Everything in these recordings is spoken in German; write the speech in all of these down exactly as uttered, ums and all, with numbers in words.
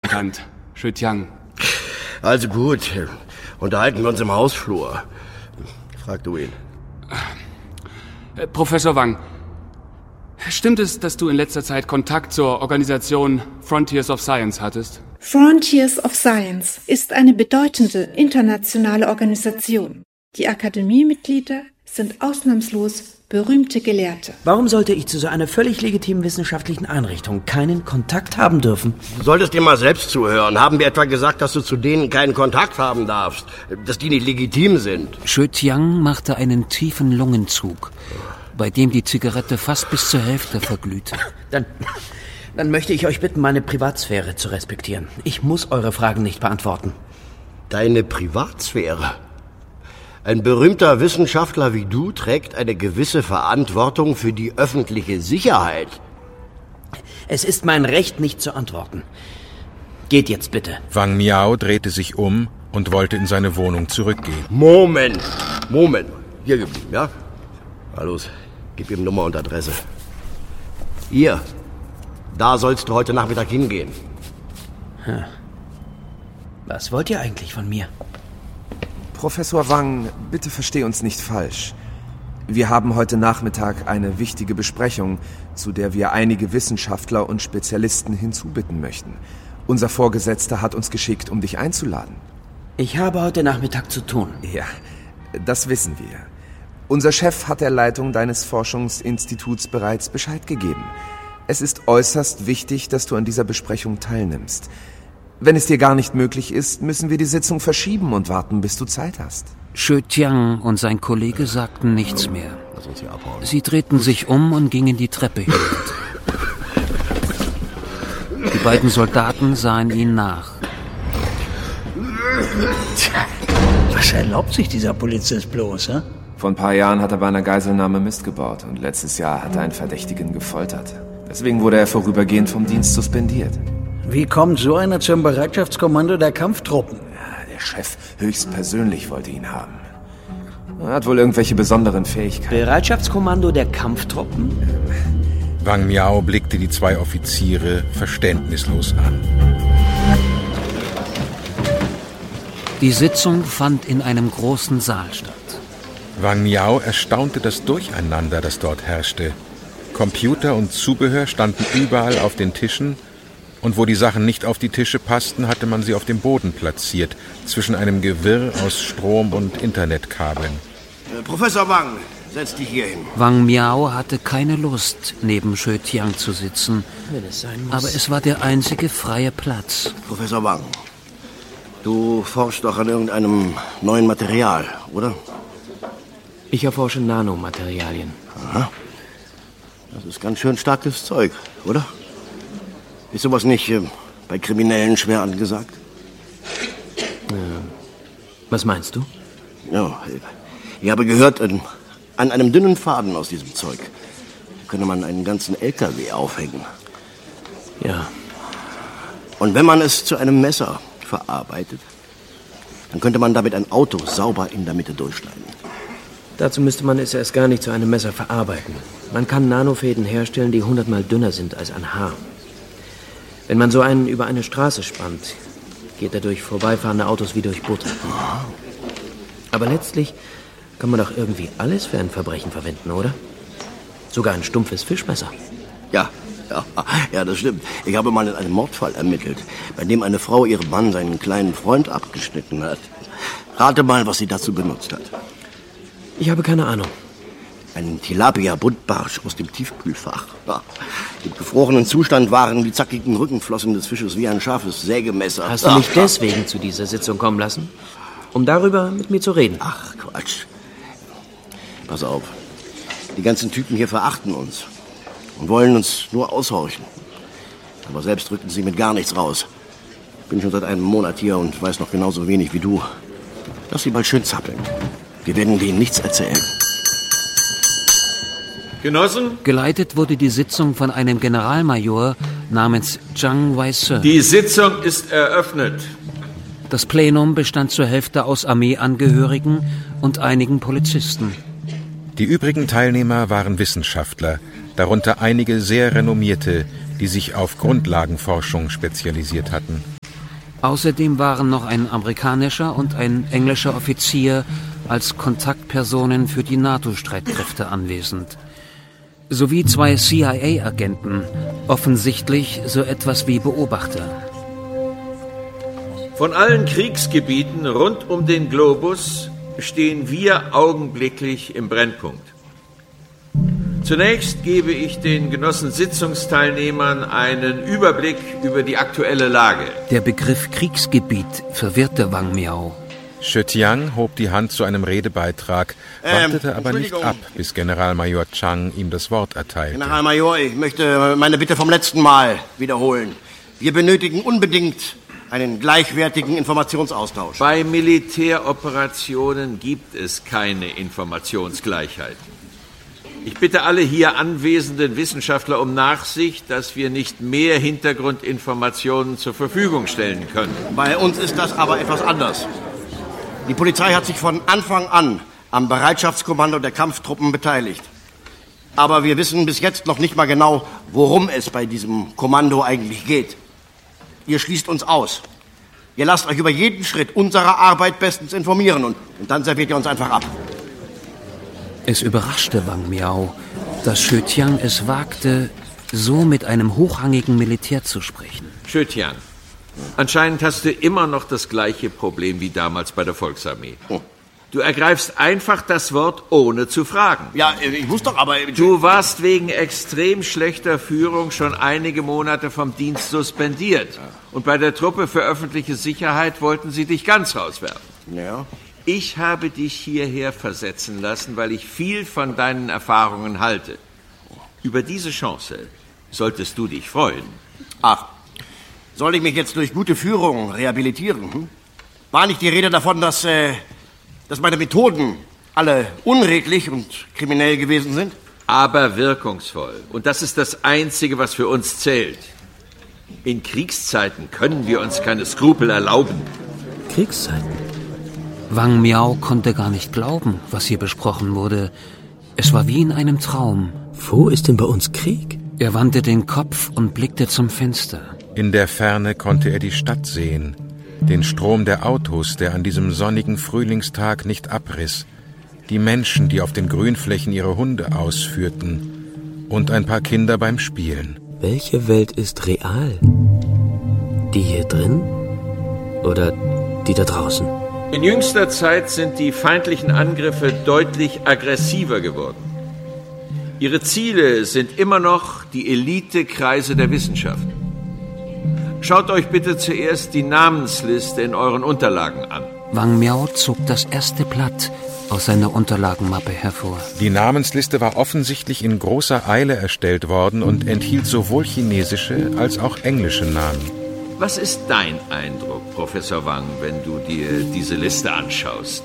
bekannt. Xue Tiang. Also gut, unterhalten wir uns im Hausflur. Frag du ihn. Äh, Professor Wang, stimmt es, dass du in letzter Zeit Kontakt zur Organisation Frontiers of Science hattest? Frontiers of Science ist eine bedeutende internationale Organisation. Die Akademiemitglieder sind ausnahmslos berühmte Gelehrte. Warum sollte ich zu so einer völlig legitimen wissenschaftlichen Einrichtung keinen Kontakt haben dürfen? Du solltest dir mal selbst zuhören. Haben wir etwa gesagt, dass du zu denen keinen Kontakt haben darfst? Dass die nicht legitim sind? Xue Tiang machte einen tiefen Lungenzug, bei dem die Zigarette fast bis zur Hälfte verglühte. Dann, dann möchte ich euch bitten, meine Privatsphäre zu respektieren. Ich muss eure Fragen nicht beantworten. Deine Privatsphäre? Ein berühmter Wissenschaftler wie du trägt eine gewisse Verantwortung für die öffentliche Sicherheit. Es ist mein Recht, nicht zu antworten. Geht jetzt bitte. Wang Miao drehte sich um und wollte in seine Wohnung zurückgehen. Moment, Moment. Hier geblieben, ja? Na los, gib ihm Nummer und Adresse. Hier, da sollst du heute Nachmittag hingehen. Hm. Was wollt ihr eigentlich von mir? Professor Wang, bitte versteh uns nicht falsch. Wir haben heute Nachmittag eine wichtige Besprechung, zu der wir einige Wissenschaftler und Spezialisten hinzubitten möchten. Unser Vorgesetzter hat uns geschickt, um dich einzuladen. Ich habe heute Nachmittag zu tun. Ja, das wissen wir. Unser Chef hat der Leitung deines Forschungsinstituts bereits Bescheid gegeben. Es ist äußerst wichtig, dass du an dieser Besprechung teilnimmst. Wenn es dir gar nicht möglich ist, müssen wir die Sitzung verschieben und warten, bis du Zeit hast. Xue Tiang und sein Kollege sagten nichts mehr. Sie drehten sich um und gingen die Treppe hinunter. Die beiden Soldaten sahen ihnen nach. Tja, was erlaubt sich dieser Polizist bloß, hä? Vor ein paar Jahren hat er bei einer Geiselnahme Mist gebaut und letztes Jahr hat er einen Verdächtigen gefoltert. Deswegen wurde er vorübergehend vom Dienst suspendiert. Wie kommt so einer zum Bereitschaftskommando der Kampftruppen? Ja, der Chef höchstpersönlich wollte ihn haben. Er hat wohl irgendwelche besonderen Fähigkeiten. Bereitschaftskommando der Kampftruppen? Wang Miao blickte die zwei Offiziere verständnislos an. Die Sitzung fand in einem großen Saal statt. Wang Miao erstaunte das Durcheinander, das dort herrschte. Computer und Zubehör standen überall auf den Tischen, und wo die Sachen nicht auf die Tische passten, hatte man sie auf dem Boden platziert, zwischen einem Gewirr aus Strom- und Internetkabeln. Äh, Professor Wang, setz dich hier hin. Wang Miao hatte keine Lust, neben Xue Tiang zu sitzen, wenn es sein muss. Aber es war der einzige freie Platz. Professor Wang, du forschst doch an irgendeinem neuen Material, oder? Ich erforsche Nanomaterialien. Aha. Das ist ganz schön starkes Zeug, oder? Ist sowas nicht äh, bei Kriminellen schwer angesagt? Ja. Was meinst du? Ja, ich habe gehört, äh, an einem dünnen Faden aus diesem Zeug könne man einen ganzen L K W aufhängen. Ja. Und wenn man es zu einem Messer verarbeitet, dann könnte man damit ein Auto sauber in der Mitte durchschneiden. Dazu müsste man es erst gar nicht zu einem Messer verarbeiten. Man kann Nanofäden herstellen, die hundertmal dünner sind als ein Haar. Wenn man so einen über eine Straße spannt, geht er durch vorbeifahrende Autos wie durch Butter. Aber letztlich kann man doch irgendwie alles für ein Verbrechen verwenden, oder? Sogar ein stumpfes Fischmesser. Ja, ja, ja, das stimmt. Ich habe mal in einem Mordfall ermittelt, bei dem eine Frau ihrem Mann seinen kleinen Freund abgeschnitten hat. Rate mal, was sie dazu benutzt hat. Ich habe keine Ahnung. Ein Tilapia-Buntbarsch aus dem Tiefkühlfach. Ja. Im gefrorenen Zustand waren die zackigen Rückenflossen des Fisches wie ein scharfes Sägemesser. Hast du mich Ach, deswegen zu dieser Sitzung kommen lassen? Um darüber mit mir zu reden? Ach, Quatsch. Pass auf. Die ganzen Typen hier verachten uns und wollen uns nur aushorchen. Aber selbst rücken sie mit gar nichts raus. Ich bin schon seit einem Monat hier und weiß noch genauso wenig wie du. Lass sie mal schön zappeln. Wir werden denen nichts erzählen. Genossen? Geleitet wurde die Sitzung von einem Generalmajor namens Zhang Weise. Die Sitzung ist eröffnet. Das Plenum bestand zur Hälfte aus Armeeangehörigen und einigen Polizisten. Die übrigen Teilnehmer waren Wissenschaftler, darunter einige sehr renommierte, die sich auf Grundlagenforschung spezialisiert hatten. Außerdem waren noch ein amerikanischer und ein englischer Offizier als Kontaktpersonen für die NATO-Streitkräfte anwesend. Sowie zwei C I A-Agenten, offensichtlich so etwas wie Beobachter. Von allen Kriegsgebieten rund um den Globus stehen wir augenblicklich im Brennpunkt. Zunächst gebe ich den Genossen Sitzungsteilnehmern einen Überblick über die aktuelle Lage. Der Begriff Kriegsgebiet verwirrte Wang Miao. Shi Tiang hob die Hand zu einem Redebeitrag, wartete ähm, aber nicht ab, bis Generalmajor Chang ihm das Wort erteilte. Generalmajor, ich möchte meine Bitte vom letzten Mal wiederholen. Wir benötigen unbedingt einen gleichwertigen Informationsaustausch. Bei Militäroperationen gibt es keine Informationsgleichheit. Ich bitte alle hier anwesenden Wissenschaftler um Nachsicht, dass wir nicht mehr Hintergrundinformationen zur Verfügung stellen können. Bei uns ist das aber etwas anders. Die Polizei hat sich von Anfang an am Bereitschaftskommando der Kampftruppen beteiligt. Aber wir wissen bis jetzt noch nicht mal genau, worum es bei diesem Kommando eigentlich geht. Ihr schließt uns aus. Ihr lasst euch über jeden Schritt unserer Arbeit bestens informieren und, und dann serviert ihr uns einfach ab. Es überraschte Wang Miao, dass Shi Tiang es wagte, so mit einem hochrangigen Militär zu sprechen. Shi Tiang, anscheinend hast du immer noch das gleiche Problem wie damals bei der Volksarmee. Oh. Du ergreifst einfach das Wort, ohne zu fragen. Ja, ich muss doch aber... Du warst wegen extrem schlechter Führung schon einige Monate vom Dienst suspendiert. Und bei der Truppe für öffentliche Sicherheit wollten sie dich ganz rauswerfen. Ja. Ich habe dich hierher versetzen lassen, weil ich viel von deinen Erfahrungen halte. Über diese Chance solltest du dich freuen. Ach, soll ich mich jetzt durch gute Führung rehabilitieren? Hm? War nicht die Rede davon, dass, äh, dass meine Methoden alle unredlich und kriminell gewesen sind? Aber wirkungsvoll. Und das ist das Einzige, was für uns zählt. In Kriegszeiten können wir uns keine Skrupel erlauben. Kriegszeiten? Wang Miao konnte gar nicht glauben, was hier besprochen wurde. Es war wie in einem Traum. Wo ist denn bei uns Krieg? Er wandte den Kopf und blickte zum Fenster. In der Ferne konnte er die Stadt sehen, den Strom der Autos, der an diesem sonnigen Frühlingstag nicht abriss, die Menschen, die auf den Grünflächen ihre Hunde ausführten und ein paar Kinder beim Spielen. Welche Welt ist real? Die hier drin oder die da draußen? In jüngster Zeit sind die feindlichen Angriffe deutlich aggressiver geworden. Ihre Ziele sind immer noch die Elitekreise der Wissenschaft. Schaut euch bitte zuerst die Namensliste in euren Unterlagen an. Wang Miao zog das erste Blatt aus seiner Unterlagenmappe hervor. Die Namensliste war offensichtlich in großer Eile erstellt worden und enthielt sowohl chinesische als auch englische Namen. Was ist dein Eindruck, Professor Wang, wenn du dir diese Liste anschaust?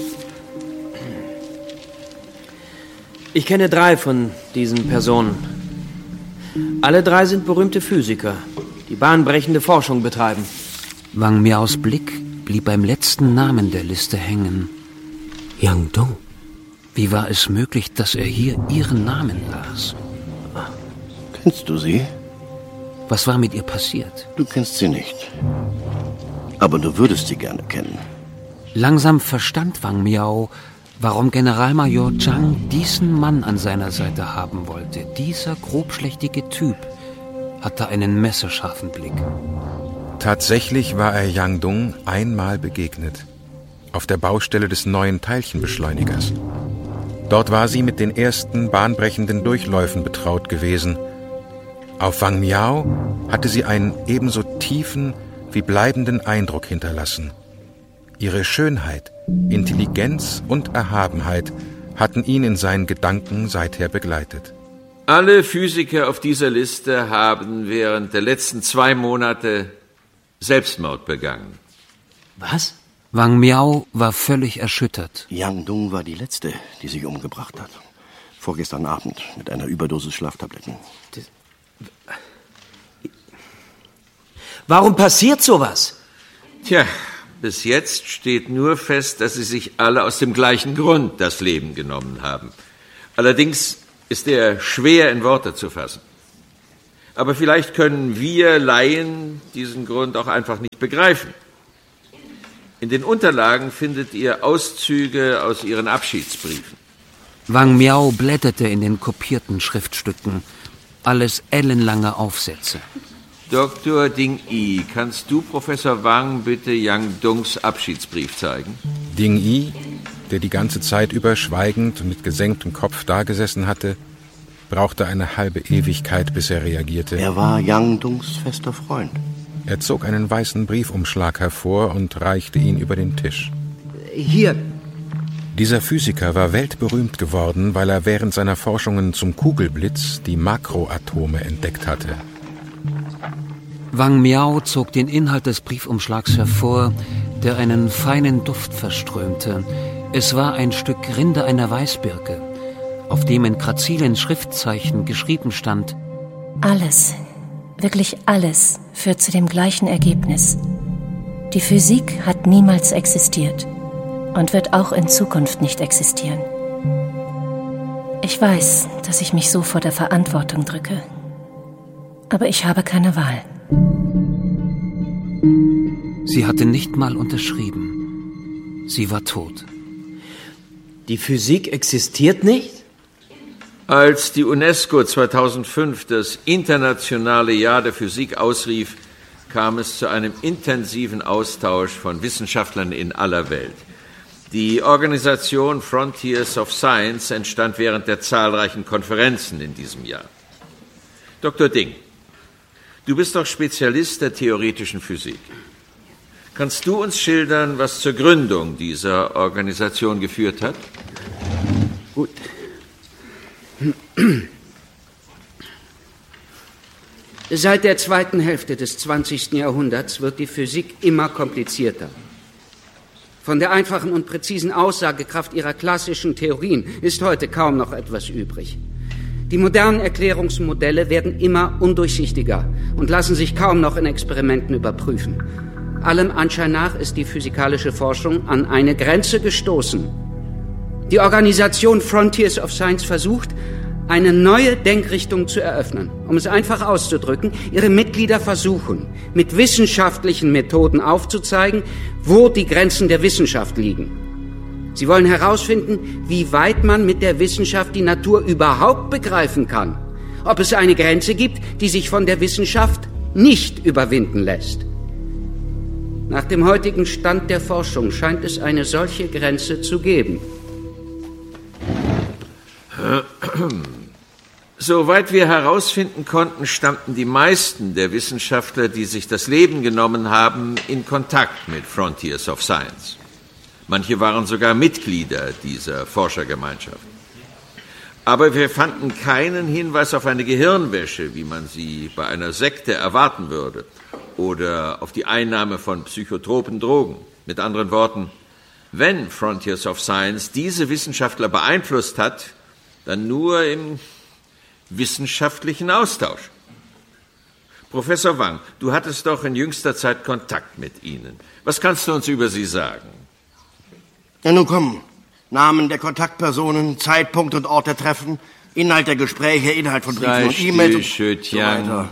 Ich kenne drei von diesen Personen. Alle drei sind berühmte Physiker, die bahnbrechende Forschung betreiben. Wang Miaos Blick blieb beim letzten Namen der Liste hängen. Yang Dong. Wie war es möglich, dass er hier ihren Namen las? Kennst du sie? Was war mit ihr passiert? Du kennst sie nicht. Aber du würdest sie gerne kennen. Langsam verstand Wang Miao, warum Generalmajor Chang diesen Mann an seiner Seite haben wollte. Dieser grobschlächtige Typ hatte einen messerscharfen Blick. Tatsächlich war er Yang Dong einmal begegnet. Auf der Baustelle des neuen Teilchenbeschleunigers. Dort war sie mit den ersten bahnbrechenden Durchläufen betraut gewesen. Auf Wang Miao hatte sie einen ebenso tiefen wie bleibenden Eindruck hinterlassen. Ihre Schönheit, Intelligenz und Erhabenheit hatten ihn in seinen Gedanken seither begleitet. Alle Physiker auf dieser Liste haben während der letzten zwei Monate Selbstmord begangen. Was? Wang Miao war völlig erschüttert. Yang Dong war die Letzte, die sich umgebracht hat. Vorgestern Abend mit einer Überdosis Schlaftabletten. Das Warum passiert sowas? Tja, bis jetzt steht nur fest, dass sie sich alle aus dem gleichen Grund das Leben genommen haben. Allerdings ist er schwer in Worte zu fassen. Aber vielleicht können wir Laien diesen Grund auch einfach nicht begreifen. In den Unterlagen findet ihr Auszüge aus ihren Abschiedsbriefen. Wang Miao blätterte in den kopierten Schriftstücken. Alles ellenlange Aufsätze. Doktor Ding Yi, kannst du Professor Wang bitte Yang Dungs Abschiedsbrief zeigen? Ding Yi, der die ganze Zeit über schweigend und mit gesenktem Kopf dagesessen hatte, brauchte eine halbe Ewigkeit, bis er reagierte. Er war Yang Dungs fester Freund. Er zog einen weißen Briefumschlag hervor und reichte ihn über den Tisch. Hier. Dieser Physiker war weltberühmt geworden, weil er während seiner Forschungen zum Kugelblitz die Makroatome entdeckt hatte. Wang Miao zog den Inhalt des Briefumschlags hervor, der einen feinen Duft verströmte. Es war ein Stück Rinde einer Weißbirke, auf dem in grazilen Schriftzeichen geschrieben stand: Alles, wirklich alles, führt zu dem gleichen Ergebnis. Die Physik hat niemals existiert und wird auch in Zukunft nicht existieren. Ich weiß, dass ich mich so vor der Verantwortung drücke, aber ich habe keine Wahl. Sie hatte nicht mal unterschrieben. Sie war tot. Die Physik existiert nicht? Als die UNESCO zweitausendfünf das internationale Jahr der Physik ausrief, kam es zu einem intensiven Austausch von Wissenschaftlern in aller Welt. Die Organisation Frontiers of Science entstand während der zahlreichen Konferenzen in diesem Jahr. Doktor Ding, du bist doch Spezialist der theoretischen Physik. Kannst du uns schildern, was zur Gründung dieser Organisation geführt hat? Gut. Seit der zweiten Hälfte des zwanzigsten Jahrhunderts wird die Physik immer komplizierter. Von der einfachen und präzisen Aussagekraft ihrer klassischen Theorien ist heute kaum noch etwas übrig. Die modernen Erklärungsmodelle werden immer undurchsichtiger und lassen sich kaum noch in Experimenten überprüfen. Allem Anschein nach ist die physikalische Forschung an eine Grenze gestoßen. Die Organisation Frontiers of Science versucht, eine neue Denkrichtung zu eröffnen. Um es einfach auszudrücken, ihre Mitglieder versuchen, mit wissenschaftlichen Methoden aufzuzeigen, wo die Grenzen der Wissenschaft liegen. Sie wollen herausfinden, wie weit man mit der Wissenschaft die Natur überhaupt begreifen kann. Ob es eine Grenze gibt, die sich von der Wissenschaft nicht überwinden lässt. Nach dem heutigen Stand der Forschung scheint es eine solche Grenze zu geben. Soweit wir herausfinden konnten, stammten die meisten der Wissenschaftler, die sich das Leben genommen haben, in Kontakt mit Frontiers of Science. Manche waren sogar Mitglieder dieser Forschergemeinschaft. Aber wir fanden keinen Hinweis auf eine Gehirnwäsche, wie man sie bei einer Sekte erwarten würde, oder auf die Einnahme von psychotropen Drogen. Mit anderen Worten, wenn Frontiers of Science diese Wissenschaftler beeinflusst hat, dann nur im wissenschaftlichen Austausch. Professor Wang, du hattest doch in jüngster Zeit Kontakt mit ihnen. Was kannst du uns über sie sagen? Ja, nun komm. Namen der Kontaktpersonen, Zeitpunkt und Ort der Treffen, Inhalt der Gespräche, Inhalt von Briefen und E-Mails und so weiter.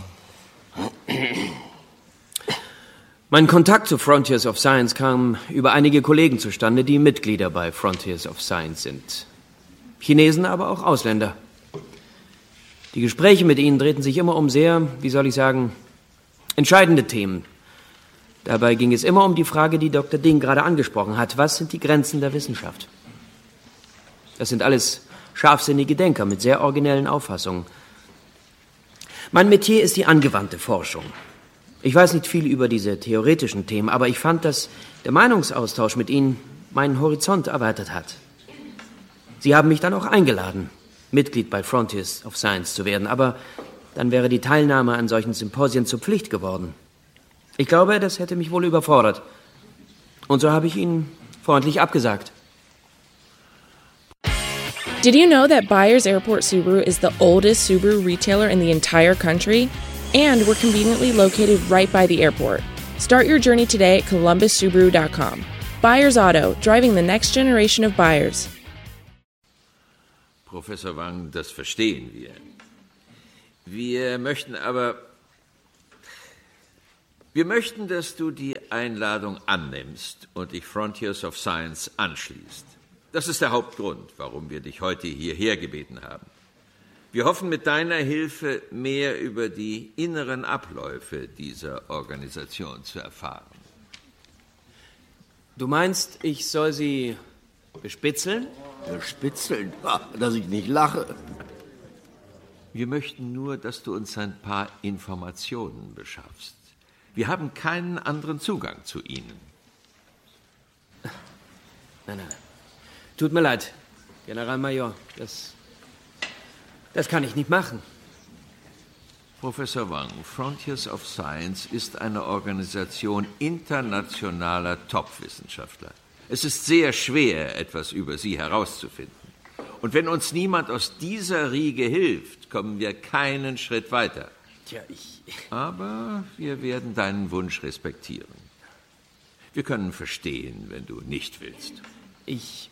Mein Kontakt zu Frontiers of Science kam über einige Kollegen zustande, die Mitglieder bei Frontiers of Science sind. Chinesen, aber auch Ausländer. Die Gespräche mit ihnen drehten sich immer um sehr, wie soll ich sagen, entscheidende Themen. Dabei ging es immer um die Frage, die Doktor Ding gerade angesprochen hat. Was sind die Grenzen der Wissenschaft? Das sind alles scharfsinnige Denker mit sehr originellen Auffassungen. Mein Metier ist die angewandte Forschung. Ich weiß nicht viel über diese theoretischen Themen, aber ich fand, dass der Meinungsaustausch mit ihnen meinen Horizont erweitert hat. Sie haben mich dann auch eingeladen, Mitglied bei Frontiers of Science zu werden, aber dann wäre die Teilnahme an solchen Symposien zur Pflicht geworden. Ich glaube, das hätte mich wohl überfordert. Und so habe ich Ihnen freundlich abgesagt. Did you know that Byers Airport Subaru is the oldest Subaru retailer in the entire country? And we're conveniently located right by the airport. Start your journey today at columbus subaru dot com. Byers Auto, driving the next generation of buyers. Professor Wang, das verstehen wir. Wir möchten aber... Wir möchten, dass du die Einladung annimmst und dich Frontiers of Science anschließt. Das ist der Hauptgrund, warum wir dich heute hierher gebeten haben. Wir hoffen mit deiner Hilfe mehr über die inneren Abläufe dieser Organisation zu erfahren. Du meinst, ich soll sie bespitzeln? Bespitzeln? Dass ich nicht lache. Wir möchten nur, dass du uns ein paar Informationen beschaffst. Wir haben keinen anderen Zugang zu ihnen. Nein, nein. Tut mir leid, Generalmajor. Das, das kann ich nicht machen. Professor Wang, Frontiers of Science ist eine Organisation internationaler Top-Wissenschaftler. Es ist sehr schwer, etwas über sie herauszufinden. Und wenn uns niemand aus dieser Riege hilft, kommen wir keinen Schritt weiter. Tja, ich... Aber wir werden deinen Wunsch respektieren. Wir können verstehen, wenn du nicht willst. Ich...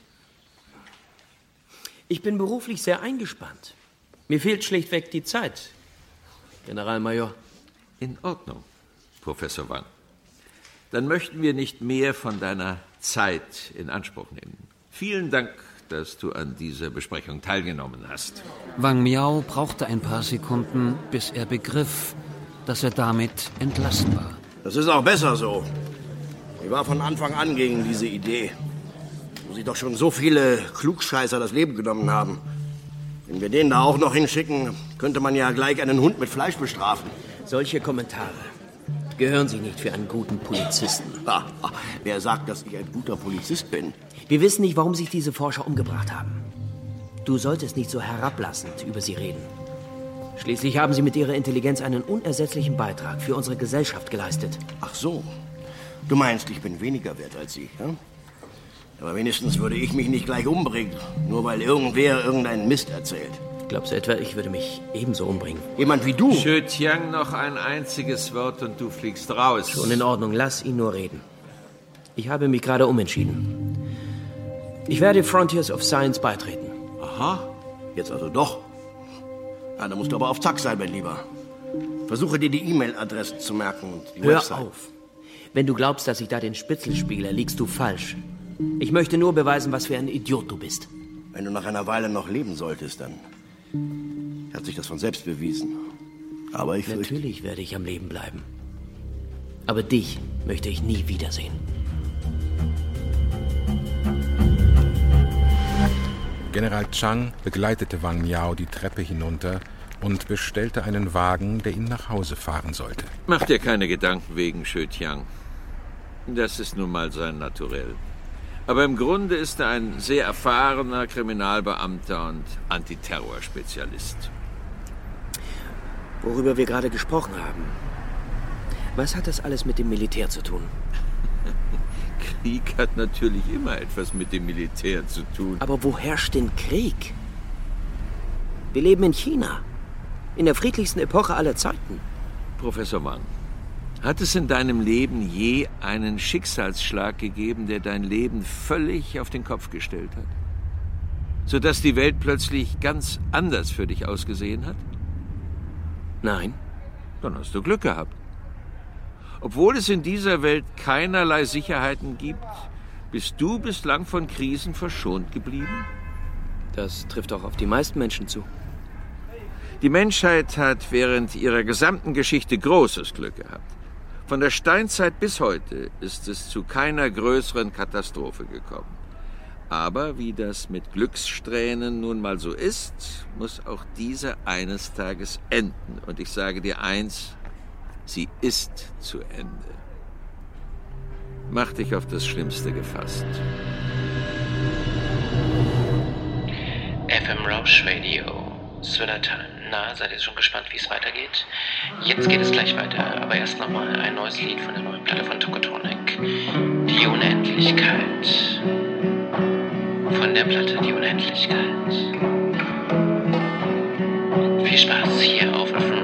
Ich bin beruflich sehr eingespannt. Mir fehlt schlichtweg die Zeit, Generalmajor. In Ordnung, Professor Wang. Dann möchten wir nicht mehr von deiner Zeit in Anspruch nehmen. Vielen Dank, dass du an dieser Besprechung teilgenommen hast. Wang Miao brauchte ein paar Sekunden, bis er begriff, dass er damit entlassen war. Das ist auch besser so. Ich war von Anfang an gegen diese Idee. Wo sich doch schon so viele Klugscheißer das Leben genommen haben. Wenn wir den da auch noch hinschicken, könnte man ja gleich einen Hund mit Fleisch bestrafen. Solche Kommentare gehören Sie nicht für einen guten Polizisten. Ah, wer sagt, dass ich ein guter Polizist bin? Wir wissen nicht, warum sich diese Forscher umgebracht haben. Du solltest nicht so herablassend über sie reden. Schließlich haben sie mit ihrer Intelligenz einen unersetzlichen Beitrag für unsere Gesellschaft geleistet. Ach so. Du meinst, ich bin weniger wert als Sie, ja? Aber wenigstens würde ich mich nicht gleich umbringen, nur weil irgendwer irgendeinen Mist erzählt. Glaubst du etwa, ich würde mich ebenso umbringen? Jemand wie du? Xue Tiang, noch ein einziges Wort und du fliegst raus. Schon in Ordnung, lass ihn nur reden. Ich habe mich gerade umentschieden. Ich werde Frontiers of Science beitreten. Aha, jetzt also doch. Ja, da musst du aber auf Zack sein, mein Lieber. Versuche dir die E-Mail-Adressen zu merken und die Hör Website. auf. Wenn du glaubst, dass ich da den Spitzel spiele, liegst du falsch. Ich möchte nur beweisen, was für ein Idiot du bist. Wenn du nach einer Weile noch leben solltest, dann hat sich das von selbst bewiesen. Aber ich fürchte... Natürlich werde ich am Leben bleiben. Aber dich möchte ich nie wiedersehen. General Chang begleitete Wang Miao die Treppe hinunter und bestellte einen Wagen, der ihn nach Hause fahren sollte. Mach dir keine Gedanken wegen Xue Tiang. Das ist nun mal sein Naturell. Aber im Grunde ist er ein sehr erfahrener Kriminalbeamter und Antiterrorspezialist. Worüber wir gerade gesprochen haben. Was hat das alles mit dem Militär zu tun? Krieg hat natürlich immer etwas mit dem Militär zu tun. Aber wo herrscht denn Krieg? Wir leben in China. In der friedlichsten Epoche aller Zeiten. Professor Wang, hat es in deinem Leben je einen Schicksalsschlag gegeben, der dein Leben völlig auf den Kopf gestellt hat? Sodass die Welt plötzlich ganz anders für dich ausgesehen hat? Nein. Dann hast du Glück gehabt. Obwohl es in dieser Welt keinerlei Sicherheiten gibt, bist du bislang von Krisen verschont geblieben? Das trifft auch auf die meisten Menschen zu. Die Menschheit hat während ihrer gesamten Geschichte großes Glück gehabt. Von der Steinzeit bis heute ist es zu keiner größeren Katastrophe gekommen. Aber wie das mit Glückssträhnen nun mal so ist, muss auch diese eines Tages enden. Und ich sage dir eins, sie ist zu Ende. Mach dich auf das Schlimmste gefasst. F M Rausch Radio, Thriller Time. Na, seid ihr schon gespannt, wie es weitergeht? Jetzt geht es gleich weiter, aber erst nochmal ein neues Lied von der neuen Platte von Tokotronic. Die Unendlichkeit. Von der Platte Die Unendlichkeit. Viel Spaß hier auf